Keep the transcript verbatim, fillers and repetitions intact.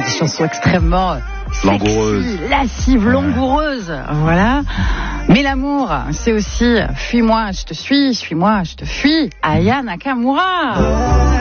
des chansons extrêmement langoureuse, sexy, lascive, langoureuse, voilà. Mais l'amour, c'est aussi fuis-moi, je te suis, suis-moi, je te fuis. Aya Nakamura.